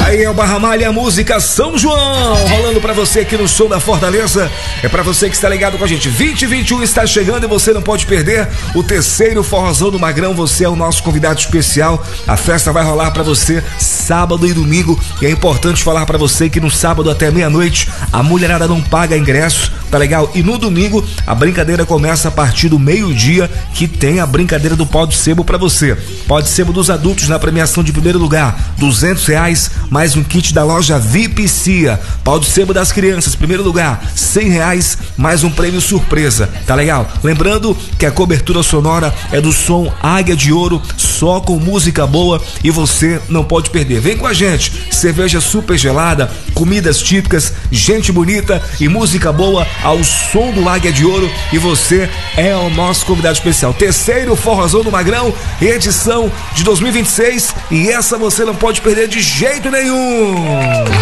Aí é o Barra Malha, a música São João, rolando pra você aqui no Som da Fortaleza. É pra você que está ligado com a gente. 2021 está chegando e você não pode perder o terceiro Forrozão do Magrão. Você é o nosso convidado especial. A festa vai rolar pra você sábado e domingo. E é importante falar pra você que no sábado até meia-noite a mulherada não paga ingresso, tá legal? E no domingo a brincadeira começa a partir do meio-dia, que tem a brincadeira do pau de sebo pra você. Pau de sebo dos adultos na premiação de primeiro lugar, R$200, mais um kit da loja VIP Cia. Pau de sebo das crianças, primeiro lugar, R$100, mais um prêmio surpresa, tá legal? Lembrando que a cobertura sonora é do som Águia de Ouro, só com música boa, e você não pode perder. Vem com a gente, cerveja super gelada, comidas típicas, gente bonita e música boa ao som do Águia de Ouro, e você é o nosso convidado especial. Terceiro Forrozão do Magrão, edição de 2026, e essa você não pode perder de jeito nenhum.